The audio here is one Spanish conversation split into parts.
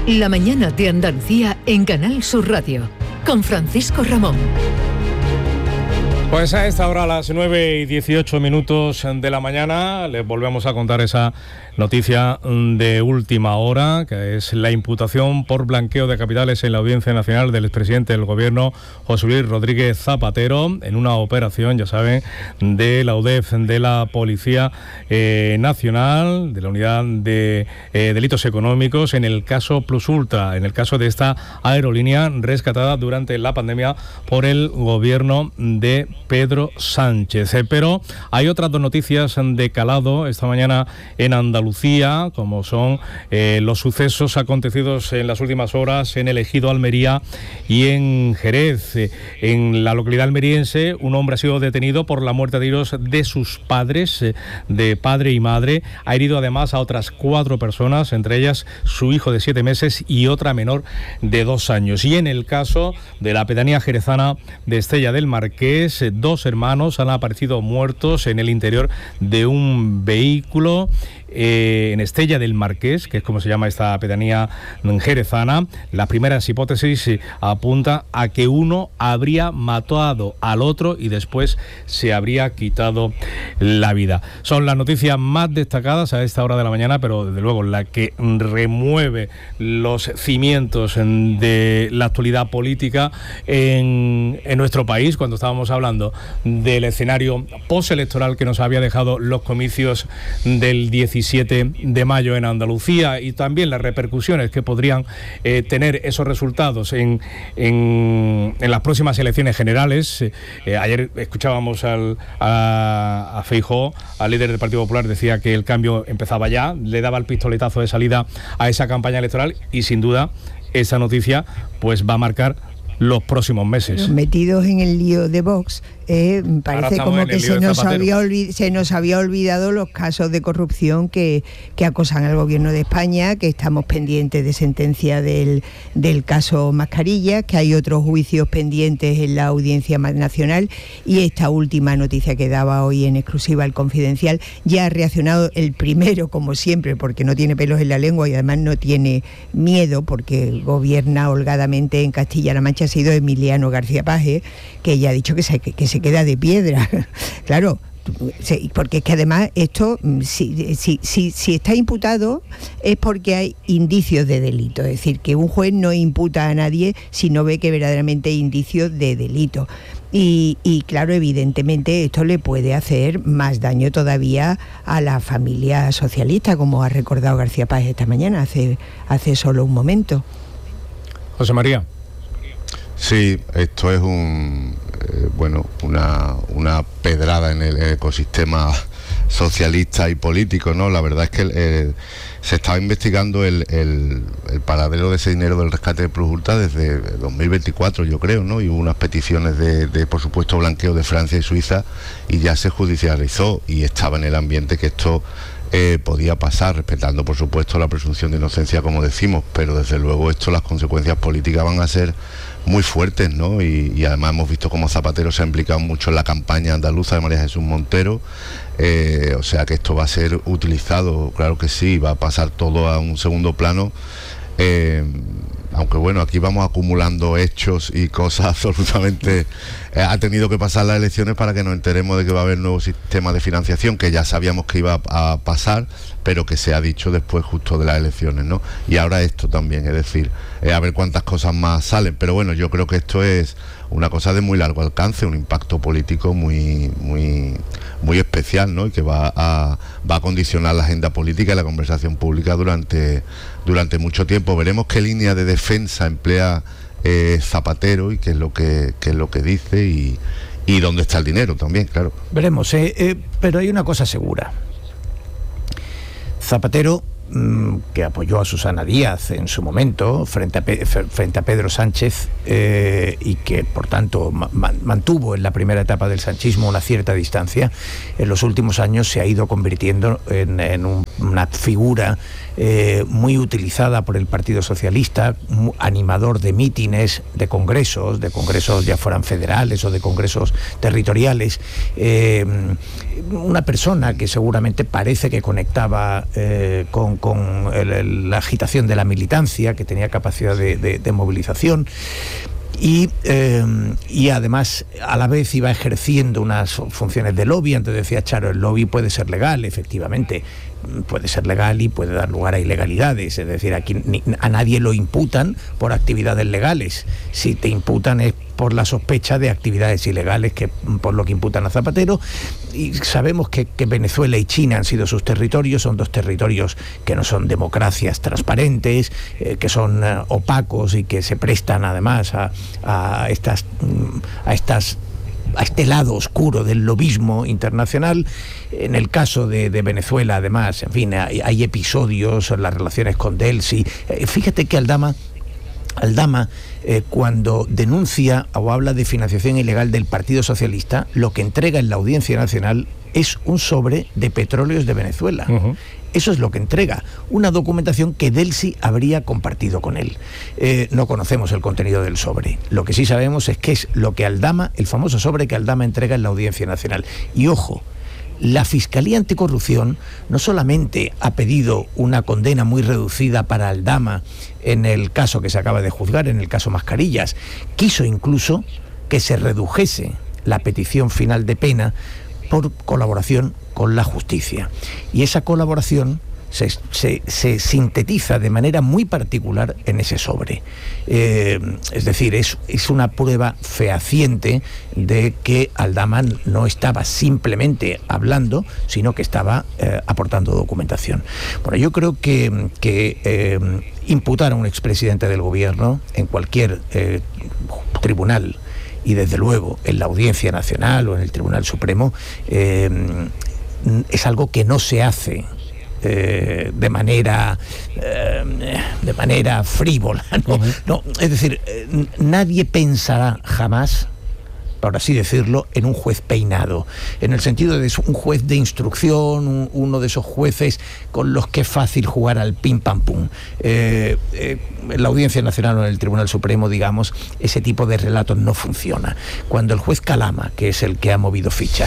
La mañana de Andalucía en Canal Sur Radio, con Francisco Ramón. Pues a esta hora, a las 9:18 de la mañana, les volvemos a contar esa noticia de última hora, que es la imputación por blanqueo de capitales en la Audiencia Nacional del expresidente del Gobierno, José Luis Rodríguez Zapatero, en una operación, ya saben, de la UDEF, de la Policía Nacional, de la Unidad de Delitos Económicos, en el caso Plus Ultra, en el caso de esta aerolínea rescatada durante la pandemia por el Gobierno de Pedro Sánchez. Pero hay otras dos noticias de calado esta mañana en Andalucía, como son los sucesos acontecidos en las últimas horas en el ejido Almería y en Jerez. En la localidad almeriense, un hombre ha sido detenido por la muerte a tiros de sus padres, de padre y madre. Ha herido además a otras 4 personas, entre ellas su hijo de 7 meses y otra menor de 2 años. Y en el caso de la pedanía jerezana de Estella del Marqués, 2 hermanos han aparecido muertos en el interior de un vehículo en Estella del Marqués, que es como se llama esta pedanía jerezana. Las primeras hipótesis apuntan a que uno habría matado al otro y después se habría quitado la vida. Son las noticias más destacadas a esta hora de la mañana, pero desde luego la que remueve los cimientos de la actualidad política en nuestro país, cuando estábamos hablando del escenario postelectoral que nos había dejado los comicios del 17 de mayo en Andalucía, y también las repercusiones que podrían tener esos resultados en las próximas elecciones generales. Ayer escuchábamos a Feijóo, al líder del Partido Popular, decía que el cambio empezaba ya, le daba el pistoletazo de salida a esa campaña electoral, y sin duda esa noticia pues va a marcar los próximos meses. Metidos en el lío de Vox, parece como que se nos había olvidado los casos de corrupción que acosan al gobierno de España, que estamos pendientes de sentencia del caso Mascarilla, que hay otros juicios pendientes en la Audiencia Nacional, y esta última noticia que daba hoy en exclusiva El Confidencial. Ya ha reaccionado el primero, como siempre, porque no tiene pelos en la lengua y además no tiene miedo, porque gobierna holgadamente en Castilla-La Mancha. Ha sido Emiliano García Paje, que ya ha dicho que se queda de piedra. Claro, porque es que además esto, si está imputado es porque hay indicios de delito. Es decir, que un juez no imputa a nadie si no ve que verdaderamente hay indicios de delito. Y claro, evidentemente esto le puede hacer más daño todavía a la familia socialista, como ha recordado García Paje esta mañana, hace solo un momento. José María. Sí, esto es una pedrada en el ecosistema socialista y político, ¿no? La verdad es que se estaba investigando el paradero de ese dinero del rescate de Plus Ultra desde 2024, yo creo, ¿no? Y hubo unas peticiones de por supuesto, blanqueo de Francia y Suiza, y ya se judicializó, y estaba en el ambiente que esto podía pasar, respetando por supuesto la presunción de inocencia, como decimos, pero desde luego las consecuencias políticas van a ser muy fuertes, ¿no? Y además hemos visto cómo Zapatero se ha implicado mucho en la campaña andaluza de María Jesús Montero, o sea que esto va a ser utilizado, claro que sí, va a pasar todo a un segundo plano. Aunque bueno, aquí vamos acumulando hechos y cosas absolutamente... ha tenido que pasar las elecciones para que nos enteremos de que va a haber nuevo sistema de financiación, que ya sabíamos que iba a pasar, pero que se ha dicho después justo de las elecciones, ¿no? Y ahora esto también, es decir, a ver cuántas cosas más salen. Pero bueno, yo creo que esto es una cosa de muy largo alcance, un impacto político muy especial, ¿no? Y que va a condicionar la agenda política y la conversación pública durante mucho tiempo. Veremos qué línea de defensa emplea Zapatero y qué es lo que dice y dónde está el dinero también, claro. Veremos, pero hay una cosa segura. Zapatero, que apoyó a Susana Díaz en su momento frente a Pedro Sánchez, y que por tanto mantuvo en la primera etapa del sanchismo una cierta distancia, en los últimos años se ha ido convirtiendo en un una figura muy utilizada por el Partido Socialista, animador de mítines, de congresos ya fueran federales o de congresos territoriales, una persona que seguramente parece que conectaba con la agitación de la militancia, que tenía capacidad de movilización. Y además a la vez iba ejerciendo unas funciones de lobby. Antes decía Charo, el lobby puede ser legal, efectivamente puede ser legal y puede dar lugar a ilegalidades, es decir, aquí a nadie lo imputan por actividades legales. Si te imputan es por la sospecha de actividades ilegales, que por lo que imputan a Zapatero. Y sabemos que Venezuela y China han sido sus territorios, son dos territorios que no son democracias transparentes, que son opacos y que se prestan además a este lado oscuro del lobismo internacional. En el caso de Venezuela, además, en fin, hay episodios en las relaciones con Delcy. Fíjate que Aldama, cuando denuncia o habla de financiación ilegal del Partido Socialista, lo que entrega en la Audiencia Nacional es un sobre de petróleos de Venezuela. Uh-huh. Eso es lo que entrega, una documentación que Delcy habría compartido con él. No conocemos el contenido del sobre. Lo que sí sabemos es que es lo que Aldama, el famoso sobre que Aldama entrega en la Audiencia Nacional. Y ojo, la Fiscalía Anticorrupción no solamente ha pedido una condena muy reducida para Aldama en el caso que se acaba de juzgar, en el caso Mascarillas, quiso incluso que se redujese la petición final de pena por colaboración con la justicia. Y esa colaboración se sintetiza de manera muy particular en ese sobre. Es decir, es una prueba fehaciente de que Aldama no estaba simplemente hablando, sino que estaba aportando documentación. Bueno, yo creo que imputar a un expresidente del gobierno en cualquier tribunal, y desde luego en la Audiencia Nacional o en el Tribunal Supremo, es algo que no se hace de manera frívola, ¿no? Uh-huh. No, es decir, nadie pensará jamás, por así decirlo, en un juez peinado, en el sentido de un juez de instrucción, uno de esos jueces con los que es fácil jugar al pim pam pum. En la Audiencia Nacional o en el Tribunal Supremo, digamos, ese tipo de relatos no funciona. Cuando el juez Calama, que es el que ha movido ficha,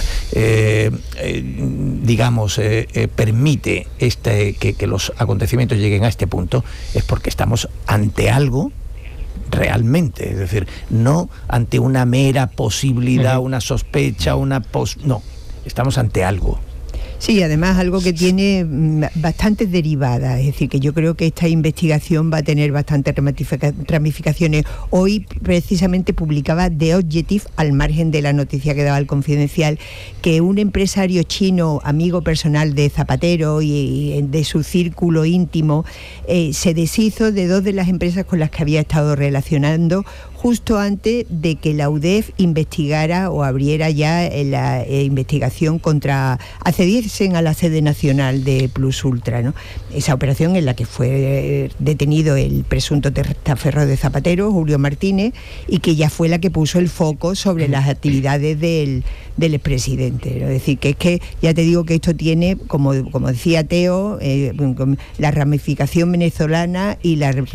permite que los acontecimientos lleguen a este punto, es porque estamos ante algo realmente, es decir, no ante una mera posibilidad, una sospecha, no, estamos ante algo. Sí, además algo que tiene bastantes derivadas, es decir, que yo creo que esta investigación va a tener bastantes ramificaciones. Hoy precisamente publicaba The Objective, al margen de la noticia que daba el Confidencial, que un empresario chino, amigo personal de Zapatero y de su círculo íntimo, se deshizo de dos de las empresas con las que había estado relacionando justo antes de que la UDEF investigara o abriera ya la investigación contra, accediesen a la sede nacional de Plus Ultra, ¿no? Esa operación en la que fue detenido el presunto testaferro de Zapatero, Julio Martínez, y que ya fue la que puso el foco sobre las actividades del expresidente, ¿no? Es decir, que es que ya te digo que esto tiene, como decía Teo, la ramificación venezolana y la